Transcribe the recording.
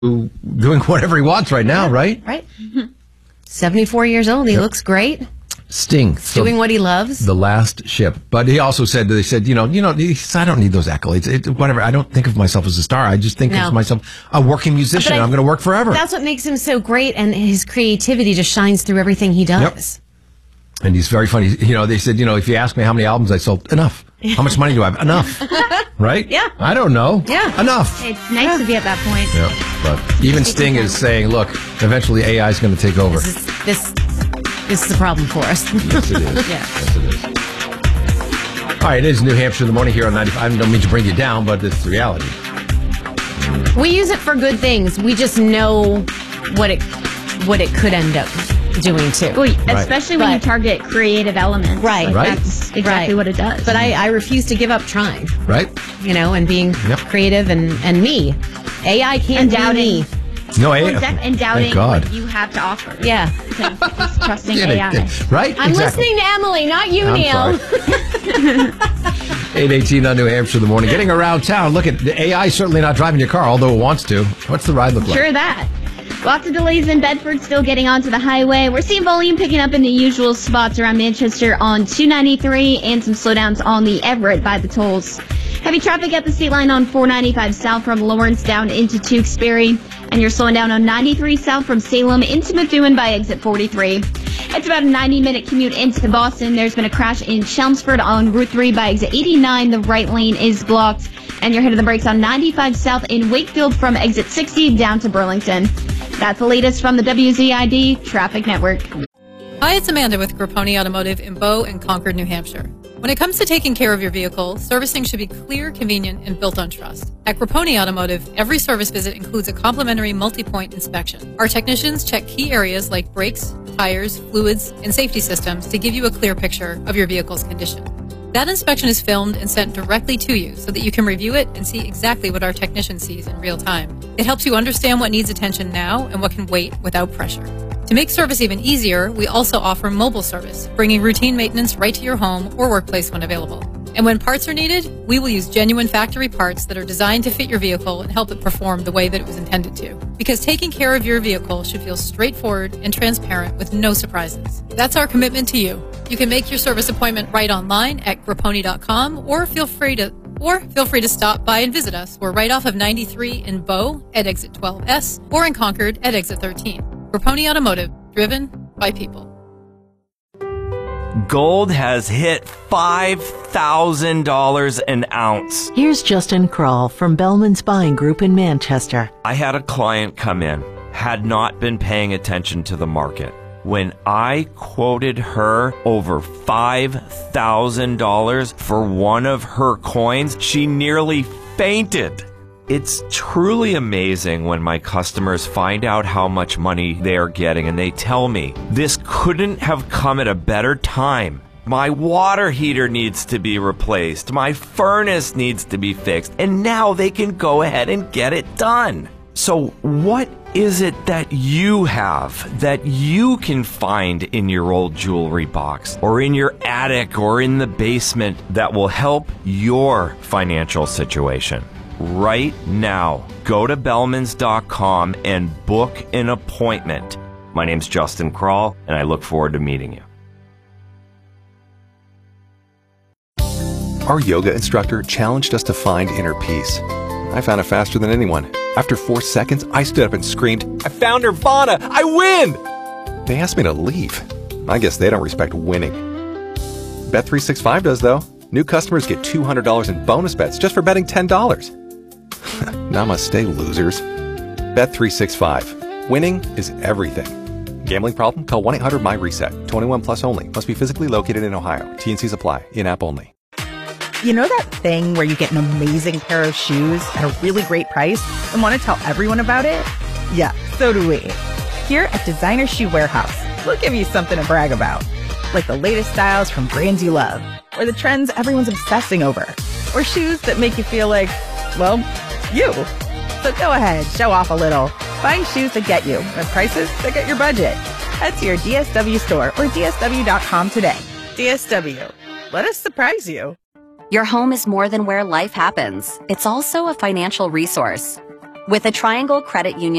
doing whatever he wants right now, right? Right. 74 years old. He looks great. Sting. Doing what he loves. The last ship. But he also said, he said, he said, I don't need those accolades. Whatever. I don't think of myself as a star. I just think of myself a working musician. I'm going to work forever. That's what makes him so great. And his creativity just shines through everything he does. Yep. And he's very funny. They said, if you ask me how many albums I sold, enough. How much money do I have? Enough. Right? Yeah. I don't know. Yeah. Enough. It's nice to be at that point. Yeah. But even Sting is saying, look, eventually AI is going to take over. This is a problem for us. Yes, it is. Yes, it is. All right, it is New Hampshire in the morning here on 95. I don't mean to bring you down, but it's the reality. We use it for good things. We just know what it could end up doing too. Well, especially when you target creative elements. Right. That's exactly what it does. But I refuse to give up trying. Right. And being creative and me. AI can't do me. No, and doubting what you have to offer. Yeah. Just trusting AI. Right? I'm listening to Emily, not you, Neil. 8:18 on New Hampshire in the morning. Getting around town. Look at the AI certainly not driving your car, although it wants to. What's the ride look like? Sure that. Lots of delays in Bedford, still getting onto the highway. We're seeing volume picking up in the usual spots around Manchester on 293 and some slowdowns on the Everett by the tolls. Heavy traffic at the state line on 495 south from Lawrence down into Tewksbury. And you're slowing down on 93 south from Salem into Methuen by exit 43. It's about a 90-minute commute into Boston. There's been a crash in Chelmsford on Route 3 by exit 89. The right lane is blocked. And you're hitting the brakes on 95 south in Wakefield from exit 60 down to Burlington. That's the latest from the WZID Traffic Network. Hi, it's Amanda with Grapponi Automotive in Bow and Concord, New Hampshire. When it comes to taking care of your vehicle, servicing should be clear, convenient, and built on trust. At Grapponi Automotive, every service visit includes a complimentary multi-point inspection. Our technicians check key areas like brakes, tires, fluids, and safety systems to give you a clear picture of your vehicle's condition. That inspection is filmed and sent directly to you so that you can review it and see exactly what our technician sees in real time. It helps you understand what needs attention now and what can wait without pressure. To make service even easier, we also offer mobile service, bringing routine maintenance right to your home or workplace when available. And when parts are needed, we will use genuine factory parts that are designed to fit your vehicle and help it perform the way that it was intended to. Because taking care of your vehicle should feel straightforward and transparent with no surprises. That's our commitment to you. You can make your service appointment right online at grapponi.com or feel free to stop by and visit us. We're right off of 93 in Bow at exit 12S or in Concord at exit 13. Grapponi Automotive, driven by people. Gold has hit $5,000 an ounce. Here's Justin Kroll from Bellman's Buying Group in Manchester. I had a client come in, had not been paying attention to the market. When I quoted her over $5,000 for one of her coins, she nearly fainted. It's truly amazing when my customers find out how much money they're getting and they tell me, this couldn't have come at a better time. My water heater needs to be replaced. My furnace needs to be fixed. And now they can go ahead and get it done. So what is it that you have that you can find in your old jewelry box or in your attic or in the basement that will help your financial situation? Right now, go to Bellmans.com and book an appointment. My name's Justin Kroll, and I look forward to meeting you. Our yoga instructor challenged us to find inner peace. I found it faster than anyone. After 4 seconds, I stood up and screamed, "I found Nirvana! I win!" They asked me to leave. I guess they don't respect winning. Bet365 does, though. New customers get $200 in bonus bets just for betting $10. Namaste, losers. Bet365. Winning is everything. Gambling problem? Call 1-800-MY-RESET. 21 plus only. Must be physically located in Ohio. T&Cs apply. In-app only. You know that thing where you get an amazing pair of shoes at a really great price and want to tell everyone about it? Yeah, so do we. Here at Designer Shoe Warehouse, we'll give you something to brag about. Like the latest styles from brands you love, or the trends everyone's obsessing over, or shoes that make you feel like, well, you. So go ahead, show off a little. Find shoes that get you at prices that get your budget. Head to your DSW store or DSW.com today. DSW. Let us surprise you. Your home is more than where life happens. It's also a financial resource. With a Triangle Credit Union